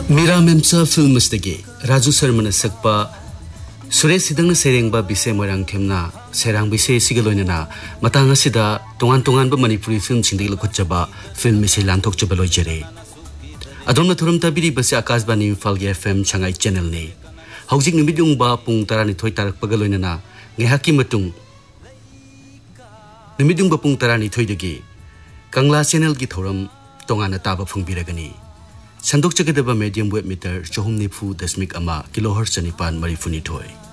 मेरा मेमसा फिल्म राजू शर्मा सकपा सुरेश सिदंग सेरेंगबा बिसे मोरंग थेमना सेरांग बिसे सिगलोइना मतंग असिदा तोंगान तोंगान ब मणिपुरी फिल्म सिंदि लखुचबा फिल्म से लांथोकचबा लोइजरे अदोमना थुरम तबिरी बसे आकाशबाणी इम्फाल के एफएम छंगाई चैनल ने हौजिक निमिदुंग बा पुंग तरानिथोय तारकपगा लोइना ngehakki matung nimidung ba pung taranithoi dagi Kangla channel gi thoram tongana taba phungbiragani sandok chagedaba medium web meter 4.1 kilohertz 9 marifuni thoi